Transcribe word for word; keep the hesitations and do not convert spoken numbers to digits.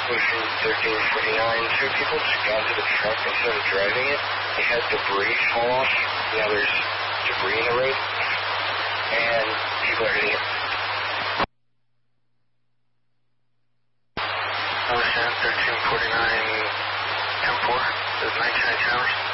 Ocean thirteen forty-nine, two people just got into the truck and started driving it. They had debris fall off. Now there's debris in the road, and people are hitting it. Ocean thirteen forty-nine, ten four, there's nineteen towers.